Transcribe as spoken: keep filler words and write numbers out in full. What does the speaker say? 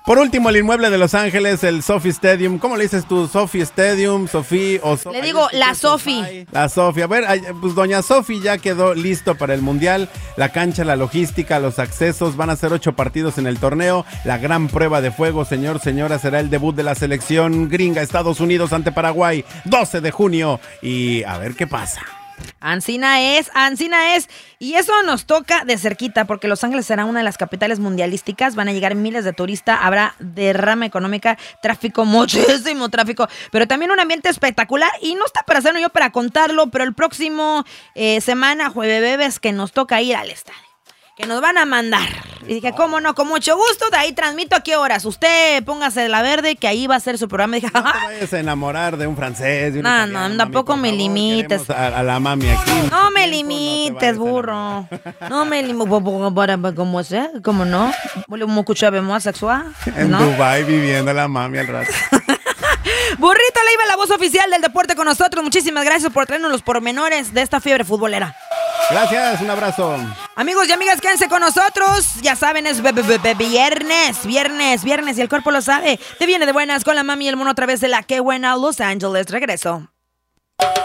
Por último, el inmueble de Los Ángeles, el Sophie Stadium. ¿Cómo le dices tú? ¿Sophie Stadium? ¿Sophie? O so le digo la Sophie. La Sophie. A ver, pues doña Sophie ya quedó listo para el Mundial. La cancha, la logística, los accesos. Van a ser ocho partidos en el torneo. La gran prueba de fuego, señor, señora, será el debut de la selección gringa Estados Unidos ante Paraguay. doce de junio. Y a ver qué pasa. Ancina es, Ancina es. Y eso nos toca de cerquita porque Los Ángeles será una de las capitales mundialísticas. Van a llegar miles de turistas, habrá derrama económica, tráfico, muchísimo tráfico, pero también un ambiente espectacular. Y no está para hacerlo yo para contarlo, pero el próximo eh, semana, jueves, que nos toca ir al estadio, que nos van a mandar. Y dije, ¿cómo no? Con mucho gusto, de ahí transmito a qué horas. Usted póngase la verde, que ahí va a ser su programa. Y dije, no te vayas a enamorar de un francés, de un no, italiano, no, tampoco mami, me favor, limites. A, a la mami aquí. No me limites, no burro. No me limites, ¿cómo es? ¿Cómo no? ¿Cómo escuchábamos sexual? En ¿no? Dubái viviendo la mami al rato. Burrito Leiva, la voz oficial del deporte con nosotros. Muchísimas gracias por traernos los pormenores de esta fiebre futbolera. Gracias, un abrazo. Amigos y amigas, quédense con nosotros. Ya saben, es be- be- be- viernes, viernes, viernes y el cuerpo lo sabe. Te viene de buenas con la mami y el mono a través de la Qué Buena Los Ángeles. Regreso.